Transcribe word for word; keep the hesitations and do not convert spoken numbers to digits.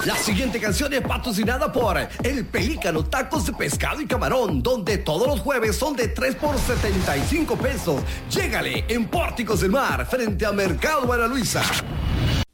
La siguiente canción es patrocinada por El Pelícano Tacos de Pescado y Camarón, donde todos los jueves son de tres por setenta y cinco pesos. Llégale en Pórticos del Mar, frente a Mercado Ana Luisa.